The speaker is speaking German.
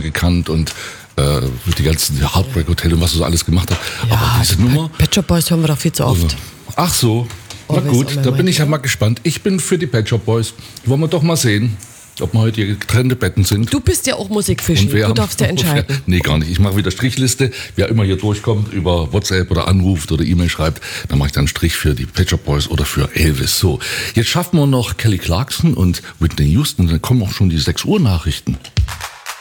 gekannt und die ganzen Heartbreak Hotel und was er so alles gemacht hat. Ja, aber diese Nummer... Pet Shop Boys hören wir doch viel zu oft. Ach so, na gut, da bin ich ja mal gespannt. Ich bin für die Pet Shop Boys. Wollen wir doch mal sehen, ob wir heute hier getrennte Betten sind. Du bist ja auch Musikfischen, du darfst ja entscheiden. Nee, gar nicht. Ich mache wieder Strichliste. Wer immer hier durchkommt, über WhatsApp oder anruft oder E-Mail schreibt, dann mache ich dann einen Strich für die Pet Shop Boys oder für Elvis. So, jetzt schaffen wir noch Kelly Clarkson und Whitney Houston. Dann kommen auch schon die 6 Uhr Nachrichten.